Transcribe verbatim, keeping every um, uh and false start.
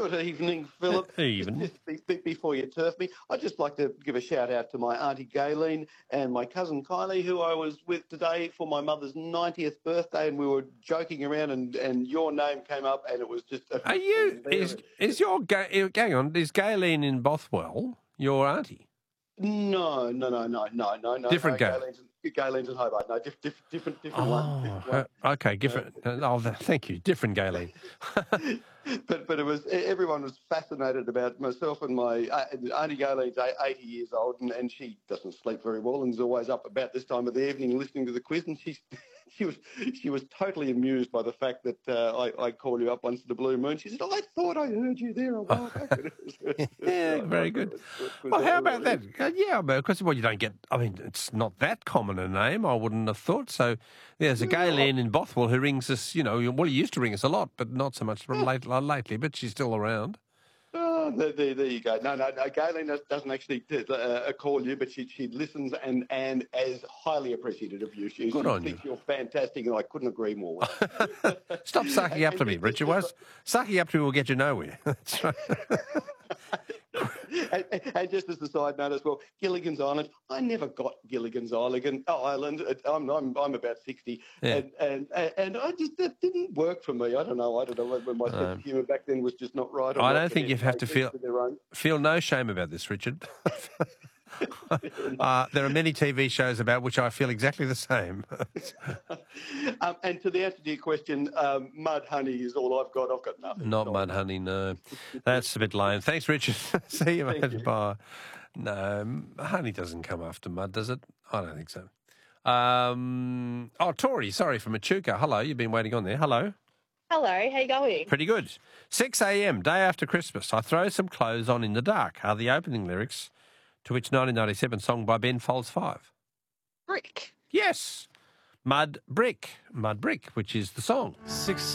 Good evening, Philip. Even. Just, just be- before you turf me, I'd just like to give a shout out to my auntie Gayleen and my cousin Kylie, who I was with today for my mother's ninetieth birthday, and we were joking around, and, and your name came up, and it was just. A Are you? Is is your ga- hang on? Is Gayleen in Bothwell your auntie? No, no, no, no, no, no, no. Different no, Gay. Gayleen's, Gayleen's in Hobart. No, diff, diff, different, different Oh, one. Different one. uh, okay, different. Uh, oh, th- thank you, different Gayleen. but but it was everyone was fascinated about myself and my uh, auntie Gayleen's eighty years old, and, and she doesn't sleep very well and is always up about this time of the evening listening to the quiz, and she's she was she was totally amused by the fact that uh, I I called you up once in the blue moon. She said, "I thought I heard you there a while back." Yeah, very good. Well, how about that? Uh, yeah, because well, you don't get. I mean, it's not that common a name. I wouldn't have thought. So there's a Gayleen in Bothwell who rings us. You know, well, he used to ring us a lot, but not so much late, lately. But she's still around. Oh, there, there, there you go. No, no, no. Gayleen doesn't actually uh, call you, but she she listens and and is highly appreciative of you. She, Good she on thinks you. you're fantastic, and I couldn't agree more with you. Stop sucking up And- to me, and- Richard. Was sucking up to me will get you nowhere. That's right. and, and just as a side note as well, Gilligan's Island. I never got Gilligan's Island. Oh, Island. I'm I'm I'm about sixty, Yeah. and, and and I just that didn't work for me. I don't know. I don't know whether my sense of humour back then was just not right. Or I not, don't but think you have anyway, to each feel to their own. feel no shame about this, Richard. uh, there are many T V shows about which I feel exactly the same. um, and to the answer to your question, um, mud honey is all I've got. I've got nothing. Not mud honey, no. That's a bit lame. Thanks, Richard. See you, mate. Thank you. Bye. No, honey doesn't come after mud, does it? I don't think so. Um, oh, Tori, sorry, from Echuca. Hello, you've been waiting on there. Hello. Hello, how you going? Pretty good. six a.m., day after Christmas. I throw some clothes on in the dark are the opening lyrics to which nineteen ninety-seven song by Ben Folds Five? Brick. Yes. Mud Brick. Mud Brick, which is the song. Six